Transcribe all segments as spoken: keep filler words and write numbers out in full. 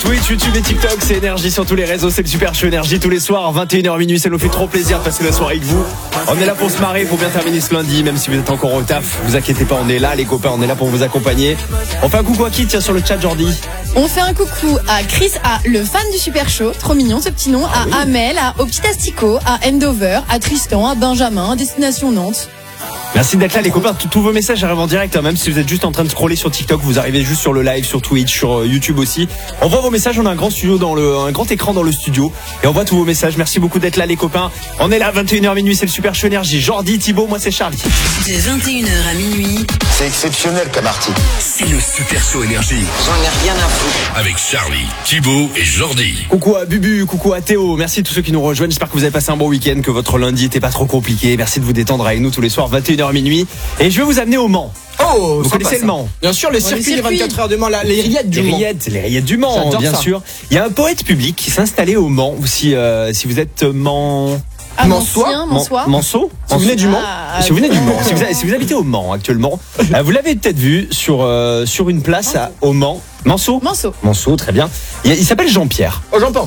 Twitch, YouTube et TikTok, c'est Énergie sur tous les réseaux, c'est le Super Show Énergie tous les soirs, vingt et une heures minuit, ça nous fait trop plaisir de passer la soirée avec vous. On est là pour se marrer, pour bien terminer ce lundi, même si vous êtes encore au taf, vous inquiétez pas, on est là les copains, on est là pour vous accompagner. On fait un coucou à qui, tiens, sur le chat, Jordi? On fait un coucou à Chris, à le fan du Super Show, trop mignon ce petit nom, à Amel, à Au Petit Astico, à Endover, à Tristan, à Benjamin, à Destination Nantes. Merci d'être là les copains, tous vos messages arrivent en direct, hein. Même si vous êtes juste en train de scroller sur TikTok, vous arrivez juste sur le live, sur Twitch, sur euh, YouTube aussi. On voit vos messages, on a un grand studio dans le, un grand écran dans le studio et on voit tous vos messages. Merci beaucoup d'être là les copains. On est là, vingt et une heures minuit, c'est le Super Show Énergie. Jordi, Thibaut, moi c'est Charlie. De vingt et une heures à minuit. C'est exceptionnel comme article. C'est le Super Show Énergie. J'en ai rien à foutre. Avec Charlie, Thibaut et Jordi. Coucou à Bubu, coucou à Théo. Merci à tous ceux qui nous rejoignent. J'espère que vous avez passé un bon week-end, que votre lundi était pas trop compliqué. Merci de vous détendre avec nous tous les soirs, vingt et une heures minuit. Et je vais vous amener au Mans. Oh, vous connaissez ça. le Mans? Bien sûr, le circuit des vingt-quatre heures de Mans, la, les rillettes du les Mans. Rillettes, les rillettes du Mans, J'adore bien ça. sûr. Il y a un poète public qui s'est installé au Mans. Si, euh, si vous êtes Mans... Ah, Mansois, Mancien, Mansois. Manceau. Si vous venez du Mans. Ah, Si vous venez du Mans, si vous, si vous habitez au Mans actuellement, euh, vous l'avez peut-être vu sur, euh, sur une place à, au Mans. Manceau Manceau. Manceau, très bien. Il, il s'appelle Jean-Pierre. Oh, j'entends.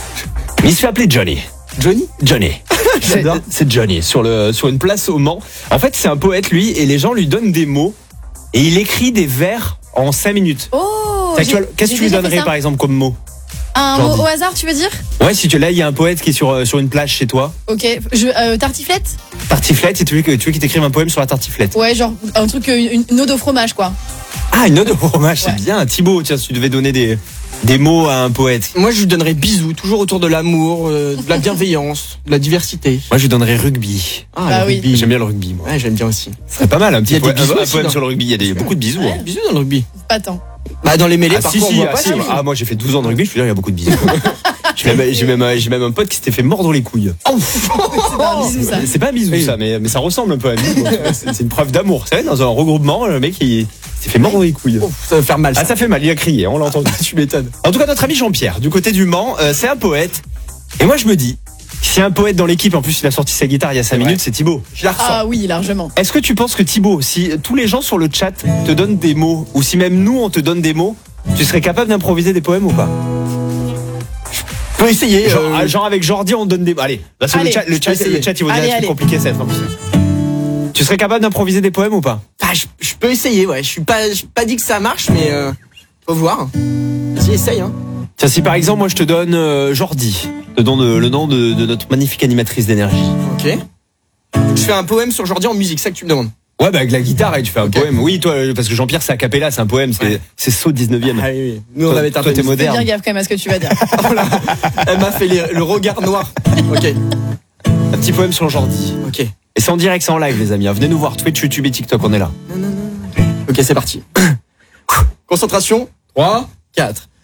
Il se fait appeler Johnny. Johnny Johnny. C'est, J'adore. c'est Johnny sur le sur une place au Mans. En fait, c'est un poète lui et les gens lui donnent des mots et il écrit des vers en cinq minutes. Oh, T'as- tu j'ai- vois, Qu'est-ce que j'ai tu lui déjà fait donnerais ça. par exemple comme mot? Un Jordi. mot au hasard, tu veux dire? Ouais, si tu là, il y a un poète qui est sur euh, sur une plage chez toi, Ok, je, euh, tartiflette? tartiflette, et tu veux que tu veux qu'il t'écrive un poème sur la tartiflette. Ouais, genre un truc, euh, une, une ode au fromage quoi. Ah, une ode au fromage, c'est Ouais. bien. Thibaut, tiens, si tu devais donner des des mots à un poète. Moi, je lui donnerais bisous, toujours autour de l'amour, euh, de la bienveillance, de la diversité. Moi, je lui donnerais rugby. Ah, Bah le oui. rugby. J'aime bien le rugby, moi. Ouais, j'aime bien aussi. Ce serait pas mal un petit Il y a des poème, bisous un, un aussi, poème non sur le rugby. Il y a des, beaucoup de bisous. Ouais, hein. bisous dans le rugby. Pas tant. Bah, dans les mêlées, Ah, par si, contre, si, on voit ah, pas si, ça. ah, moi j'ai fait douze ans de rugby, je veux dire, il y a beaucoup de bisous. J'ai même, j'ai même, j'ai même un pote qui s'était fait mordre les couilles. Oh, C'est pas un bisou ça. C'est pas un bisou Oui. ça, mais, mais ça ressemble un peu à un bisou. C'est c'est une preuve d'amour. Vous savez, dans un regroupement, le mec il s'est fait mordre les couilles. oh, ça va faire mal. Ça. Ah, ça fait mal, il a crié, on l'a entendu. Tu m'étonnes. En tout cas, notre ami Jean-Pierre, du côté du Mans, euh, c'est un poète. Et moi je me dis, s'il y a un poète dans l'équipe, en plus il a sorti sa guitare il y a cinq minutes, c'est Thibaut. Je la ressens. Ah oui, largement. Est-ce que tu penses que Thibaut, si tous les gens sur le chat te donnent des mots, ou si même nous on te donne des mots, tu serais capable d'improviser des poèmes ou pas? Je peux essayer. Genre, euh, ah, genre avec Jordi, on donne des. Allez, parce que le Allez, chat, le je chat, peux essayer. le chat, il va dire Allez, des trucs allez. compliqués, ça va être en plus. Tu serais capable d'improviser des poèmes ou pas? ah, je, je peux essayer, ouais. Je suis pas, je suis pas dit que ça marche, mais euh, faut voir. Vas-y, essaye, hein. Tiens, si par exemple, moi je te donne euh, Jordi, le nom de, le nom de, de notre magnifique animatrice d'énergie. Ok. Je fais un poème sur Jordi en musique, c'est ça que tu me demandes. Ouais, bah avec la guitare, et tu fais un Ok. poème. Oui, toi, euh, parce que Jean-Pierre, c'est a cappella, c'est un poème, c'est, Ouais. c'est saut dix-neuvième. Ah oui, oui. Nous, on Toi- avait toi, tapé. t'es Fais moderne. bien gaffe quand même à ce que tu vas dire. Elle m'a fait les- le regard noir. Ok, Un petit poème sur Jordi. ok. Et c'est en direct, c'est en live, les amis. Venez nous voir, Twitch, YouTube et TikTok, on est là. Ok, c'est parti. Concentration. trois, quatre.